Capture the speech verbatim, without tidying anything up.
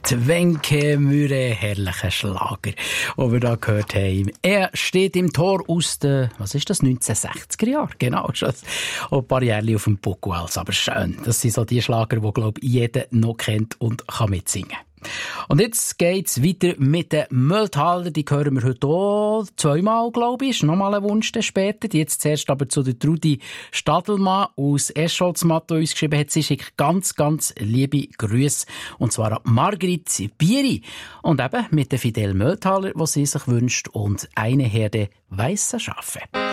Wenke Mühre, herrlicher Schlager, den wir da gehört haben. Er steht im Tor aus den, was ist das, neunzehnhundertsechziger Jahren, genau, schon ein paar Jahre auf dem Buckel, aber schön. Das sind so die Schlager, die, glaube ich, jeder noch kennt und kann mitsingen. Und jetzt geht's weiter mit den Mülltaler. Die hören wir heute auch zweimal, glaube ich. Ist nochmal ein Wunsch später. Die jetzt zuerst aber zu der Trudi Stadelmann aus Escholzmatt, die uns geschrieben hat. Sie schickt ganz, ganz liebe Grüße. Und zwar an Margrit Bieri. Und eben mit der Fidel Mülltaler, die sie sich wünscht. Und eine Herde weisser Schafe.